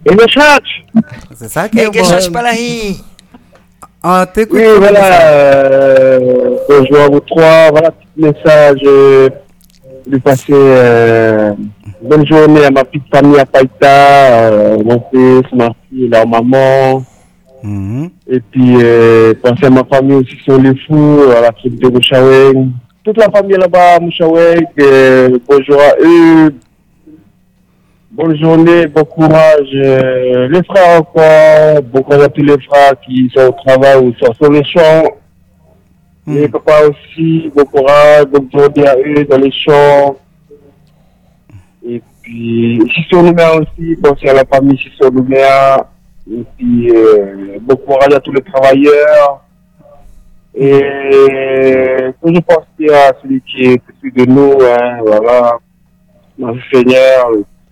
Et le chat. C'est ça qui Et est que bon. cherche pas la hi. Ah, t'écoutes. Oui, voilà. Bonjour à vous trois. Voilà, petit message. De passer bonne journée à ma petite famille à Païta, mon fils, ma fille, leur maman. Mhm. Et puis, penser à ma famille aussi sur les fous, à la tribu de Mouchaweng. Toute la famille là-bas à Mouchaweng. Bonjour à eux. Bonne journée, bon courage. Les frères encore. Bon courage à tous les frères qui sont au travail ou sont sur les champs. Les papas aussi, bon courage, bonne journée à eux dans les champs. Et puis, ici sur Nouméa aussi, penser à la famille ici sur Nouméa. Et puis, bon courage à tous les travailleurs. Et toujours penser à celui qui est au-dessus de nous, hein, voilà, notre Seigneur.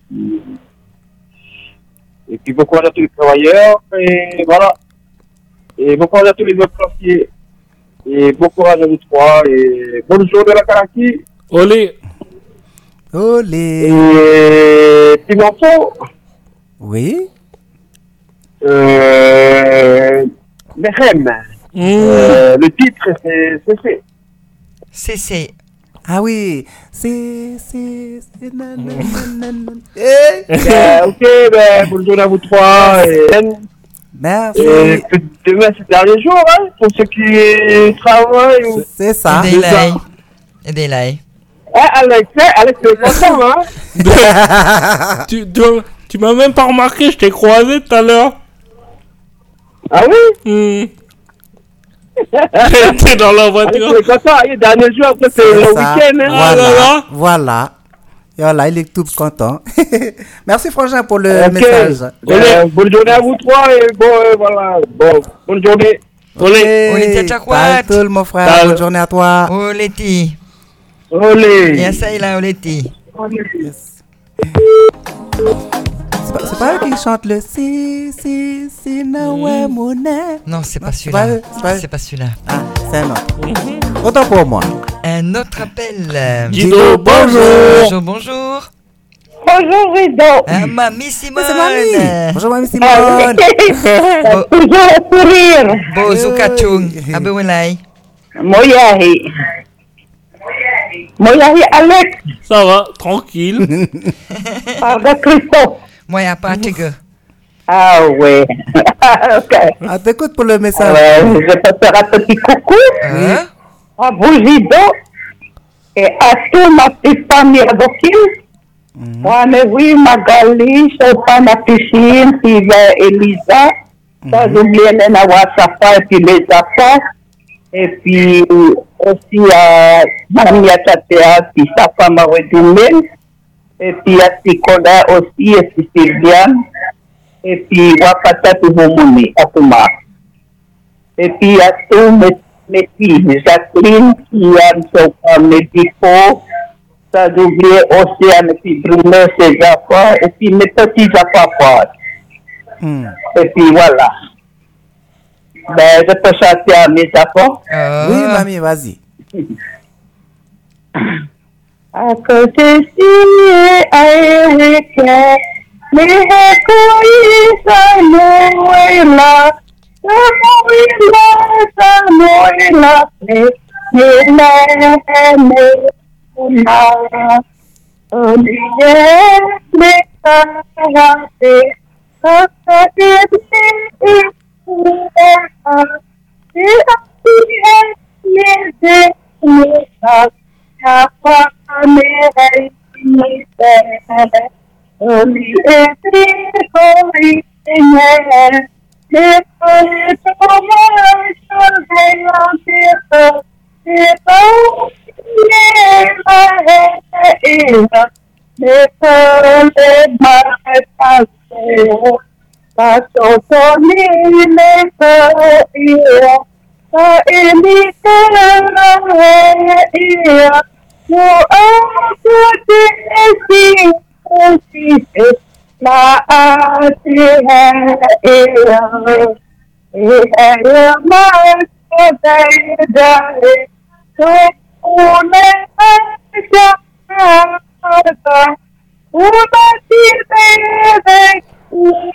Et puis, bon courage à tous les travailleurs. Et voilà. Et bon courage à tous les autres quartiers. Et bon courage à vous trois. Et bonne journée à la Karaki. Olé. Olé. Et petit morceau. Oui. Mehem. Le titre, c'est. C'est. Ah oui. C'est. nan, nan, nan, nan, nan. Ok, ben, bonne journée à vous trois. Merci. Et demain, c'est le dernier jour, hein, pour ceux qui travaillent. C'est ça. Et des laits. Alex, c'est content, hein. Tu m'as même pas remarqué, je t'ai croisé tout à l'heure. Ah oui? T'es dans la voiture. Alex, c'est content, le dernier jour, après, c'est le week-end, hein. Voilà. Voilà, il est tout content. Merci Frangin pour le message. Bonne journée à vous trois et voilà. Bonne journée. Olé, tchakwat. Tout mon frère, bonne journée à toi. Olé, ti. Olé. Et ça, il a olé, ti. Yes. C'est pas eux qui chantent le si, naoué, mounet. Non, c'est pas celui-là. C'est pas celui-là. Ah, c'est un autre. Autant pour moi. Un autre appel. Dido, bonjour. Bonjour. Bonjour, Rido. Mamie Simone. C'est mamie. Bonjour, mamie Simone. Toujours un sourire. Bozo Kachung. Abewelai. Moyahi, Alex. Ça va, tranquille. Pardon, Christophe. Moi, y'a pas de Ah ouais. Ok. Ah, t'écoutes pour le message. Je peux faire un petit coucou à Bougido et à toute ma petite famille adoptive. Moi, mais oui, Magali, Chopin, ma piscine, Sylvain, Elisa. Sans oublier Nena Wassafa et puis les affaires. Et puis aussi à Mamia Tatea, puis sa femme a redoublé. Et puis à Sikola aussi, et puis Sylviane. Et puis Wapata Tuhumuni, à Touma. Et puis à tous mes filles, Jacqueline, Kian, Sopa, Medipo. Sans oublier Océane, et puis Bruno, ses affaires. Et puis mes petits affaires. Et puis voilà. Ben, je peux chanter à mes affaires. Oui, mamie, vas-y. À côté si avec mais koi samoela